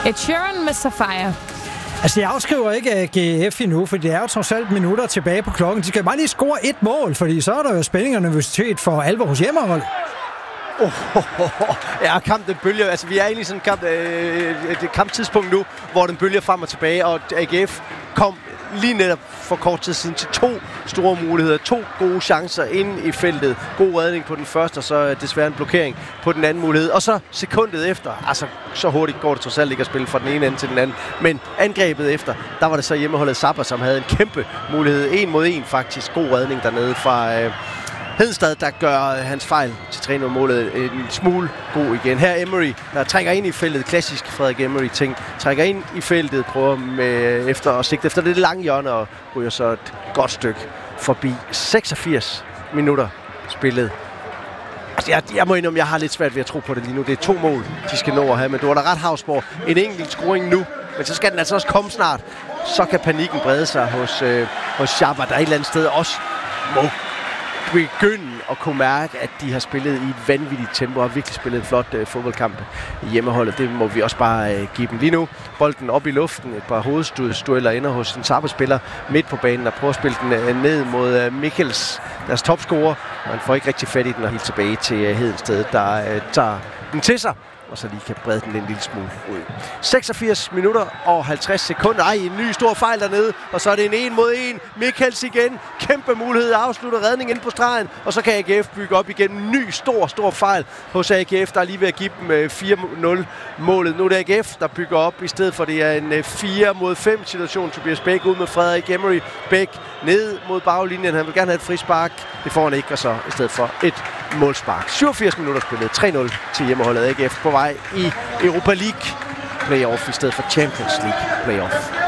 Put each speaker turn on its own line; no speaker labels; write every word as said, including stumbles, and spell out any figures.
Ed Sheeran med Sapphire.
Altså, jeg afskriver ikke G F endnu, for det er jo trods alt minutter tilbage på klokken. De skal bare lige score et mål, fordi så er der jo spænding og nervøsitet for alvor hos hjemmehold.
Oh, oh, oh, oh. Ja, kampen bølger. Altså, vi er egentlig i sådan en kamp, øh, et kamptidspunkt nu, hvor den bølger frem og tilbage, og A G F kom lige netop for kort tid siden til to store muligheder, to gode chancer inde i feltet. God redning på den første, og så desværre en blokering på den anden mulighed. Og så sekundet efter, altså så hurtigt går det trods alt ikke at spille fra den ene ende til den anden, men angrebet efter, der var det så hjemmeholdet Zappa, som havde en kæmpe mulighed. En mod en faktisk. God redning dernede fra øh, Hedensted, der gør hans fejl til tre nul-målet en smule god igen. Her Emery, der trækker ind i feltet. Klassisk Frederik Emery-ting. Trækker ind i feltet, prøver med, efter at sigte efter det lange hjørne, og ryger så et godt stykke forbi. seksogfirs minutter spillet. Altså, jeg, jeg må indrømme, jeg har lidt svært ved at tro på det lige nu. Det er to mål, de skal nå at have, men du har da ret, Havsborg. En enkelt scoring nu, men så skal den altså også komme snart. Så kan panikken brede sig hos, øh, hos Schaber, der et eller andet sted også må begynde at kunne mærke, at de har spillet i et vanvittigt tempo og virkelig spillet en flot uh, fodboldkamp i hjemmeholdet. Det må vi også bare uh, give dem lige nu. Bolden op i luften, et par hovedstueller ender hos en Zappa-spiller midt på banen og prøver at spille den uh, ned mod uh, Michels, deres topscorer. Man får ikke rigtig fat i den og helt tilbage til uh, Hedensted, der uh, tager den til sig og så lige kan brede den en lille smule ud. seksogfirs minutter og halvtreds sekunder. Ej, en ny stor fejl dernede, og så er det en en mod en. Michels igen. Kæmpe mulighed at afslutte redning ind på stregen, og så kan A G F bygge op igen. En ny stor, stor fejl hos A G F, der er lige ved at give dem fire nul målet. Nu er det A G F, der bygger op, i stedet for det er en fire mod fem situation. Tobias Bæk ud med Frederik Emery. Bæk ned mod baglinjen. Han vil gerne have et frispark. Det får han ikke, og så i stedet for et målspark. syvogfirs minutter spillet. tre nul til hjemmeholdet A G F på vej i Europa League playoff i stedet for Champions League playoff.